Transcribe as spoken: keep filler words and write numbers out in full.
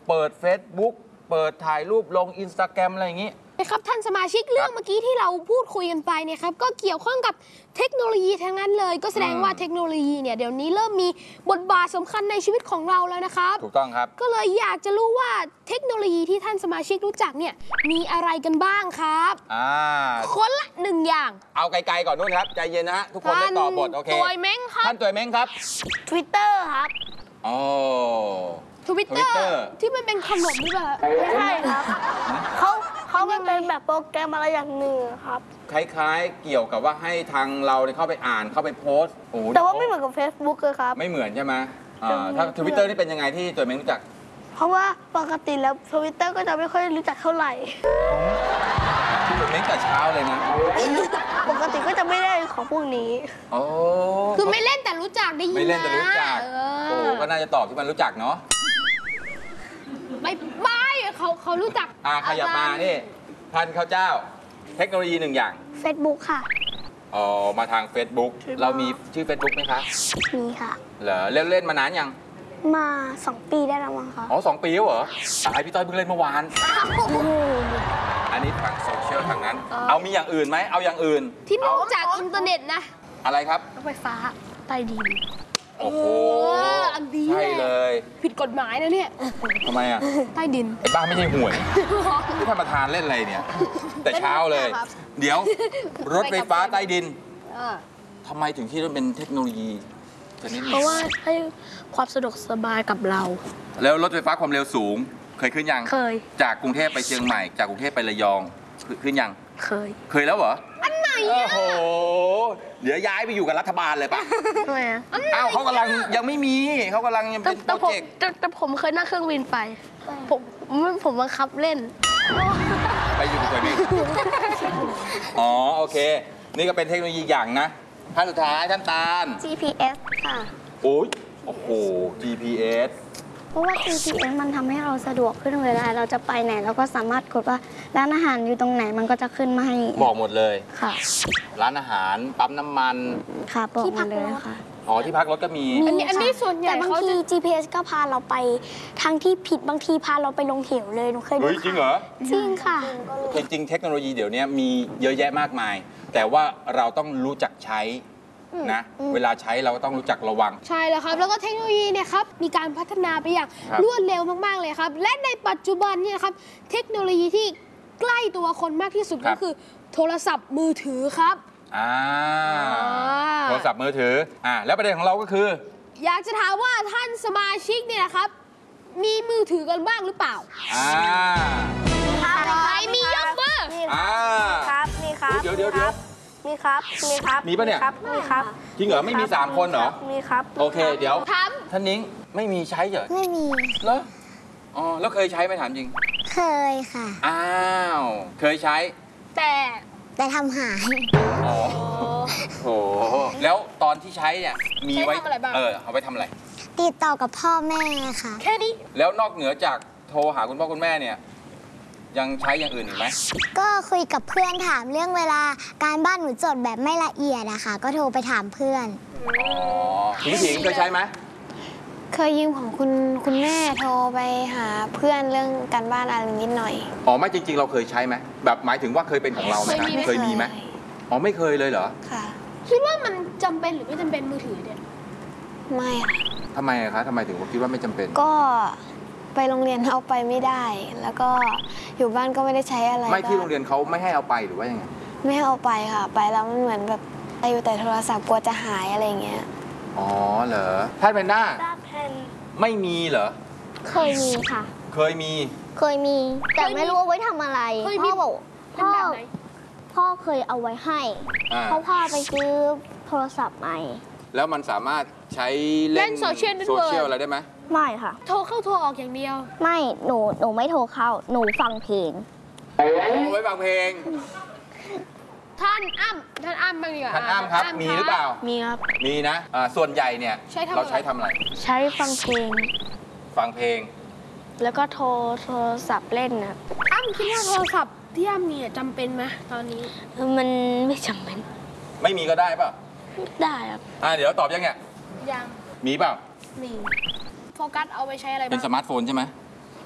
เปิด Facebook เปิดถ่ายรูปลง อินสตาแกรม อะไรอย่างนี้ครับท่านสมาชิกเรื่องเมื่อกี้ที่เราพูดคุยกันไปเนี่ยครับก็เกี่ยวข้องกับเทคโนโลยีทั้งนั้นเลยก็แสดงว่าเทคโนโลยีเนี่ยเดี๋ยวนี้เริ่มมีบทบาทสำคัญในชีวิตของเราแล้วนะครับถูกต้องครับก็เลยอยากจะรู้ว่าเทคโนโลยีที่ท่านสมาชิกรู้จักเนี่ยมีอะไรกันบ้างครับอ่าคนละหนึ่งอย่างเอาไกลๆก่อนนู่นครับใจเย็นนะฮะทุกคนได้ตอบบทโอเคตัวเม้งครับท่านตัวเม้งครับ Twitter ครับอ๋อทวิตเตอร์ที่มันเป็นขนมนี่ป่ะไม่ใช่ครับเขาเขามันเป็นแบบโปรแกรมอะไรอย่างหนึ่งครับคล้ายๆเกี่ยวกับว่าให้ทางเราเข้าไปอ่านเข้าไปโพสต์แต่ว่าไม่เหมือนกับ Facebook เลยครับไม่เหมือนใช่ไหมถ้าทวิตเตอร์นี่เป็นยังไงที่ตัวเม้งรู้จักเพราะว่าปกติแล้วทวิตเตอร์ก็จะไม่ค่อยรู้จักเท่าไหร่ตัวเม้งแต่เช้าเลยนะปกติก็จะไม่ได้ของพวกนี้คือไม่เล่นแต่รู้จักได้ยินนะไม่เล่นแต่รู้จักโอ้ก็น่าจะตอบที่มันรู้จักเนาะไม่ไม่เขาเขารู้จักอ่าขยับมานี่ท่านข้าวเจ้าเทคโนโลยีหนึ่งอย่าง Facebook ค่ะอ๋อมาทาง Facebook เรามีชื่อ Facebook ไหมคะมีค่ะเหรอเล่นเล่นมานานยังมาสองปีได้แล้วมั้งคะอ๋อสองปีแล้วเหรอไอพี่ต้อยเพิ่งเล่นเมื่อวานอันนี้ทางโซเชียลทางนั้นเอามีอย่างอื่นไหมเอาอย่างอื่นที่นอกจากอินเทอร์เน็ตนะอะไรครับรถไฟฟ้าใต้ดินโอ้โหอันดีใช่เลยผิดกฎหมายนะเนี่ยทำไมอ่ะใต้ดินไอ้บ้าไม่ใช่หวยที่ท่านประธานเล่นอะไรเนี่ยแต่เช้าเลยเดี๋ยวรถไฟฟ้าใต้ดินทำไมถึงที่มันเป็นเทคโนโลยีเพราะว่าให้ความสะดวกสบายกับเราแล้วรถไฟฟ้าความเร็วสูงเคยขึ้นยังเคยจากกรุงเทพไปเชียงใหม่จากกรุงเทพไประยองขึ้นยังเคยเคยแล้วเหรออันไหนโอ้โหเดี๋ยวย้ายไปอยู่กับรัฐบาลเลยปะทำไมอ่ะอ้าวเขากำลังยังไม่มีเขากำลังยังเป็นโปรเจกต์แต่ผมเคยนั่งเครื่องบินไปผมผมบังคับเล่นไปอยู่กับตัวเองอ๋อโอเคนี่ก็เป็นเทคโนโลยีอย่างนะท่านสุดท้ายท่านตาลจี พี เอส ค่ะโอ้ยโอ้โห จี พี เอสเพราะว่า จี พี เอส มันทำให้เราสะดวกขึ้นเวลาเราจะไปไหนเราก็สามารถกดว่าร้านอาหารอยู่ตรงไหนมันก็จะขึ้นมาให้บอกหมดเลยค่ะร้านอาหารปั๊มน้ำมันค่ะบอกหมดเลยค่ะอ๋อที่พักรถก็มีอันนี้อันนี้ส่วนใหญ่แต่บางที จี พี เอส ก็พาเราไปทางที่ผิดบางทีพาเราไปลงเหวเลยหนูเคยดูจริงเหรอจริงค่ะจริงเทคโนโลยีเดี๋ยวนี้มีเยอะแยะมากมายแต่ว่าเราต้องรู้จักใช้นะเวลาใช้เราก็ต้องรู้จักระวังใช่แล้วครับแล้วก็เทคโนโลยีเนี่ยครับมีการพัฒนาไปอย่างรวดเร็วมากๆเลยครับและในปัจจุบันเนี่ยครับเทคโนโลยีที่ใกล้ตัวคนมากที่สุดก็คือโทรศัพท์มือถือครับอ่าโทรศัพท์มือถืออ่าแล้วประเด็นของเราก็คืออยากจะถามว่าท่านสมาชิกเนี่ยนะครับมีมือถือกันบ้างหรือเปล่าอ่าใครมียกมืออ่าครับมีครับเดี๋ยวเดี๋ยวเดี๋ยวมีครับมีครับมีปะเนี่ยมีครับจริงเหรอไม่มีสามคนเหรอมีครับโอเคเดี๋ยวท่านนิ้งไม่มีใช้เหรอไม่มีเหรออ๋อแล้วเคยใช้ไหมถามจริงเคยค่ะอ้าวเคยใช้แต่แต่ทำหายอ๋อโหแล้วตอนที่ใช้เนี่ยมีไว้เออเอาไปทำอะไรติดต่อกับพ่อแม่ค่ะแค่นี้แล้วนอกเหนือจากโทรหาคุณพ่อคุณแม่เนี่ยยังใช้อย่างอื่นอีกไหมก็คุยกับเพื่อนถามเรื่องเวลาการบ้านหนูจดแบบไม่ละเอียดอะค่ะก็โทรไปถามเพื่อนอ๋อถิงถิงเคยใช้ไหมเคยยืมของคุณคุณแม่โทรไปหาเพื่อนเรื่องการบ้านอะไรนิดหน่อยอ๋อไม่จริงๆเราเคยใช้ไหมแบบหมายถึงว่าเคยเป็นของเราไหมนะเคยมีไหมอ๋อไม่เคยเลยเหรอค่ะคิดว่ามันจำเป็นหรือไม่จำเป็นมือถือเนี่ยไม่ค่ะทำไมคะทำไมถึงคิดว่าไม่จำเป็นก็ไปโรงเรียนเอาไปไม่ได้แล้วก็อยู่บ้านก็ไม่ได้ใช้อะไรไม่ที่โรงเรียนเขาไม่ให้เอาไปหรือว่ายังไงไม่ให้เอาไปค่ะไปแล้วมันเหมือนแบบไปอยู่แต่โทรศัพท์กลัวจะหายอะไรเงี้ยอ๋อเหรอท่านเป็นหน้าไม่มีเหรอเคยมีค่ะเคยมีเคยมีแต่ไม่รู้เอาไว้ทำอะไรพ่อบอกพ่อพ่อเคยเอาไว้ให้เพราะพ่อไปซื้อโทรศัพท์ใหม่แล้วมันสามารถใช้เล่นโซเชียลอะไรได้ไหมไม่ค่ะโทรเข้าโทรออกอย่างเดียวไม่หนูหนูไม่โทรเข้าหนูฟังเพลงโอ้ไว้ฟังเพลงท่านอ้ำท่านอ้ำบ้างดีกว่าท่านอ้ำครับมีหรือเปล่ามีครับมีนะส่วนใหญ่เนี่ยเราใช้ทำอะไรใช้ฟังเพลงฟังเพลงแล้วก็โทรโทรศัพท์เล่นนะอ้ำคิดว่าโทรศัพท์ที่อ้ำมีจำเป็นไหมตอนนี้มันไม่จำเป็นไม่มีก็ได้ป่ะได้ครับอ่าเดี๋ยวตอบยังไงยังมีเปล่ามีโฟกัสเอาไปใช้อะไรบ้างเป็นสมาร์ทโฟนใช่ไหม